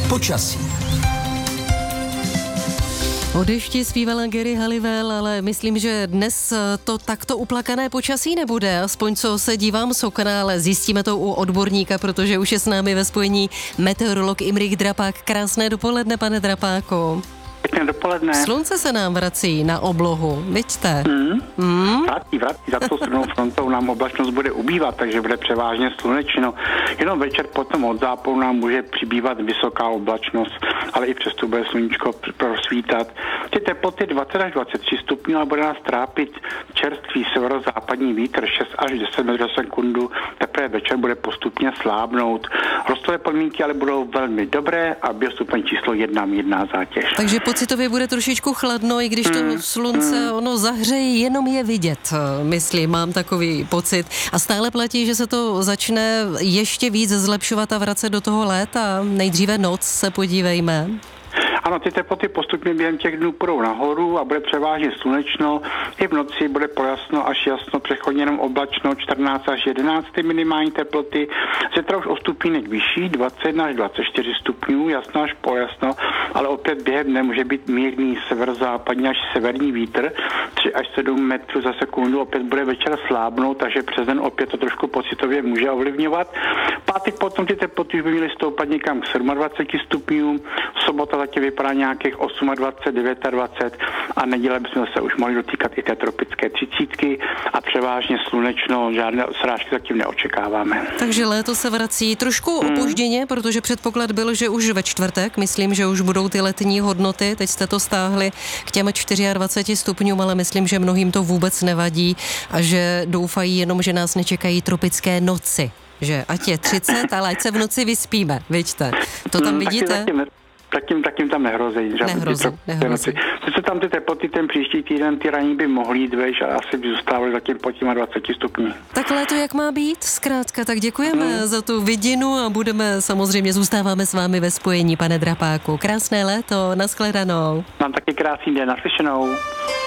Počasí. O dešti zpívala Geri Halliwell, ale myslím, že dnes to takto uplakané počasí nebude. Aspoň co se dívám z okna, ale zjistíme to u odborníka, protože už je s námi ve spojení meteorolog Imrich Drapák. Krásné dopoledne, pane Drapáku. Pěkné dopoledne. Slunce se nám vrací na oblohu, vidíte? Vrací. Za tou silnou frontou nám oblačnost bude ubývat, takže bude převážně slunečno. Jenom večer potom od západu nám může přibývat vysoká oblačnost, ale i přesto bude sluníčko prosvítat. Ty teploty 20 až 23 stupňů, ale bude nás trápit čerstvý severozápadní vítr 6 až 10 metrů za sekundu. Teprve večer bude postupně slábnout. Rostové podmínky ale budou velmi dobré a biostupeň číslo 1 mírná zátěž. Takže pocitově bude trošičku chladno, i když to slunce ono zahřeje, jenom je vidět, myslím, mám takový pocit. A stále platí, že se to začne ještě víc zlepšovat a vracet do toho léta. Nejdříve noc se podívejme. Ano, ty teploty postupně během těch dnů půjdou nahoru a bude převážně slunečno. I v noci bude pojasno až jasno, přechodně jenom oblačno, 14 až 11 minimální teploty. Zítra už o stupínek vyšší, 21 až 24 stupňů, jasno až pojasno, ale opět během dne může být mírný severozápadní až severní vítr, 3 až 7 metrů za sekundu, opět bude večer slábnout, takže přes den opět to trošku pocitově může ovlivňovat. Pátek potom ty teploty už by měly stoupat někam k 27 stupňům, sobota zatím vypadá nějakých 28, 29 a neděle bychom se už mohli dotýkat i té tropické 30 a převážně slunečno, žádné srážky zatím neočekáváme. Takže léto se vrací trošku opožděně, protože předpoklad byl, že už ve čtvrtek, myslím, že už budou ty letní hodnoty, teď jste to stáhli k těm 24 stupňům, ale myslím, že mnohým to vůbec nevadí a že doufají jenom, že nás nečekají tropické noci. Že ať je 30, ale ať se v noci vyspíme, vidíte. To tam vidíte? Takým tam nehrozí. Nehrozí. Sice tam ty teploty ten příští týden, ty raní by mohly jít vejš a asi by zůstávaly zatím pod těma 20 stupní. Tak léto jak má být? Zkrátka, tak děkujeme za tu vidinu a budeme samozřejmě zůstáváme s vámi ve spojení, pane Drapáku. Krásné léto, nashledanou. Mám taky krásný den, naslyšenou.